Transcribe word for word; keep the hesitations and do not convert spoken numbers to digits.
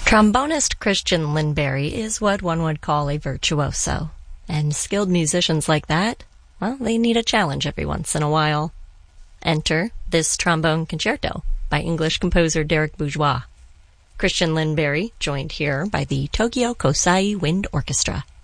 Trombonist Christian Lindberry is what one would call a virtuoso. And skilled musicians like that, well, they need a challenge every once in a while. Enter this trombone concerto by English composer Derek Bourgeois. Christian Lindberry, joined here by the Tokyo Kosai Wind Orchestra.